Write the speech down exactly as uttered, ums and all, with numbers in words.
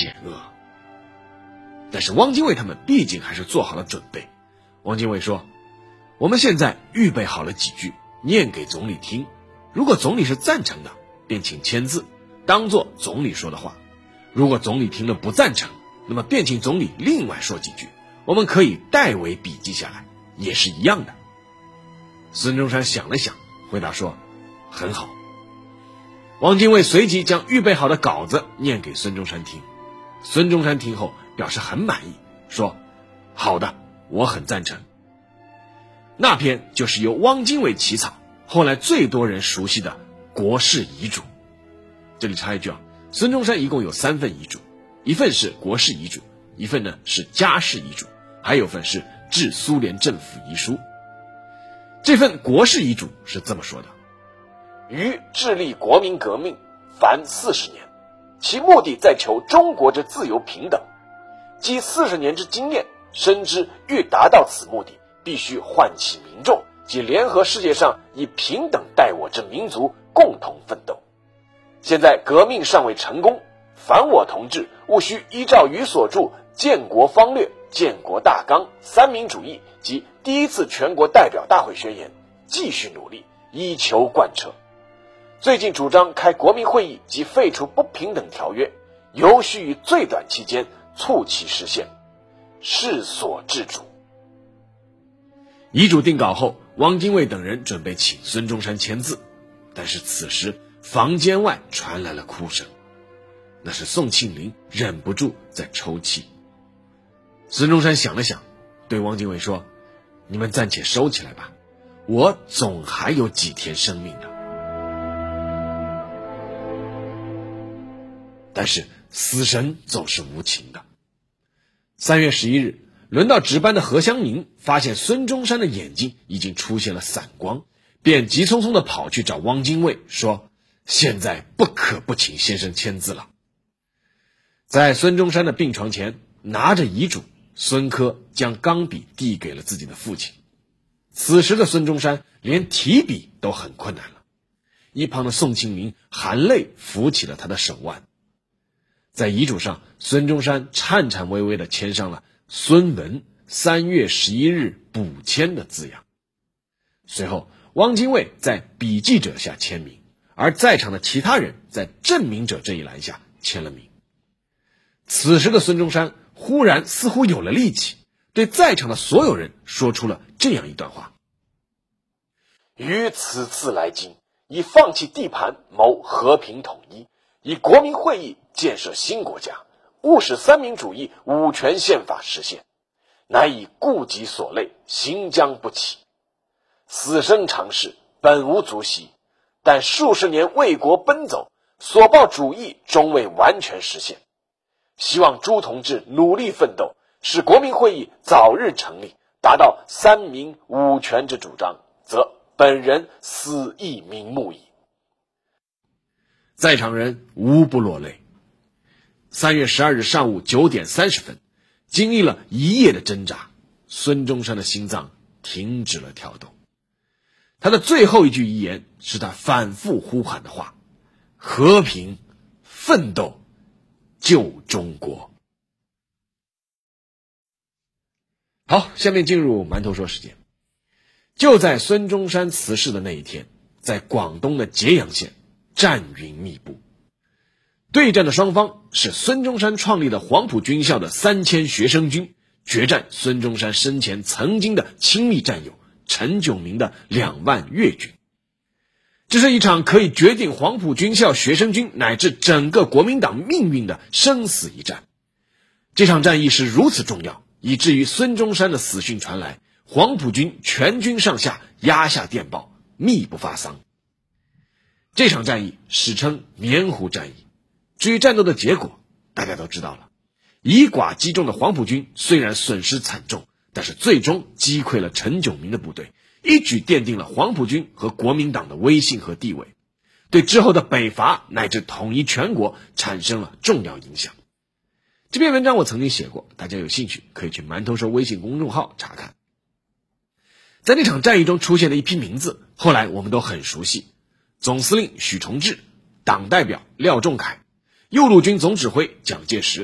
险恶。但是汪精卫他们毕竟还是做好了准备。汪精卫说，我们现在预备好了几句，念给总理听，如果总理是赞成的，便请签字，当作总理说的话；如果总理听了不赞成，那么便请总理另外说几句，我们可以代为笔记下来，也是一样的。孙中山想了想，回答说，很好。汪精卫随即将预备好的稿子念给孙中山听，孙中山听后表示很满意，说，好的，我很赞成。那篇就是由汪精卫起草，后来最多人熟悉的国事遗嘱。这里插一句啊，孙中山一共有三份遗嘱，一份是国事遗嘱，一份呢是家事遗嘱，还有份是致苏联政府遗书。这份国事遗嘱是这么说的，于致力国民革命凡四十年，其目的在求中国之自由平等，积四十年之经验，深知欲达到此目的，必须唤起民众及联合世界上以平等待我之民族共同奋斗。现在革命尚未成功，凡我同志务须依照于所著《建国方略》《建国大纲》《三民主义》及第一次全国代表大会宣言，继续努力，以求贯彻。最近主张开国民会议及废除不平等条约，尤须于最短期间促其实现，是所致主。遗嘱定稿后，汪精卫等人准备请孙中山签字，但是此时房间外传来了哭声，那是宋庆龄忍不住在抽泣。孙中山想了想，对汪精卫说，你们暂且收起来吧，我总还有几天生命的。但是死神总是无情的。三月十一日，轮到值班的何香凝发现孙中山的眼睛已经出现了散光，便急匆匆地跑去找汪精卫，说，现在不可不请先生签字了。在孙中山的病床前，拿着遗嘱，孙科将钢笔递给了自己的父亲。此时的孙中山连提笔都很困难了，一旁的宋庆龄含泪扶起了他的手腕。在遗嘱上，孙中山颤颤巍巍地签上了孙文三月十一日补签的字样。随后汪精卫在笔记者下签名，而在场的其他人在证明者这一栏下签了名。此时的孙中山忽然似乎有了力气，对在场的所有人说出了这样一段话，于此次来京，以放弃地盘谋和平统一，以国民会议建设新国家，务使三民主义五权宪法实现，乃以顾己所累，行将不起。死生常事，本无足惜，但数十年为国奔走，所报主义终未完全实现。希望诸同志努力奋斗，使国民会议早日成立，达到三民五权之主张，则本人死亦瞑目矣。在场人无不落泪。三月十二日上午九点三十分，经历了一夜的挣扎，孙中山的心脏停止了跳动。他的最后一句遗言是他反复呼喊的话：和平、奋斗、救中国。好，下面进入馒头说时间。就在孙中山辞世的那一天，在广东的揭阳县，战云密布。对战的双方是孙中山创立的黄埔军校的三千学生军，决战孙中山生前曾经的亲密战友陈炯明的两万粤军。这是一场可以决定黄埔军校学生军乃至整个国民党命运的生死一战。这场战役是如此重要，以至于孙中山的死讯传来，黄埔军全军上下压下电报，密不发丧。这场战役史称棉湖战役。至于战斗的结果，大家都知道了。以寡击众的黄埔军虽然损失惨重，但是最终击溃了陈炯明的部队，一举奠定了黄埔军和国民党的威信和地位，对之后的北伐乃至统一全国产生了重要影响。这篇文章我曾经写过，大家有兴趣可以去馒头说微信公众号查看。在那场战役中出现的一批名字，后来我们都很熟悉：总司令许崇智、党代表廖仲恺、右路军总指挥蒋介石、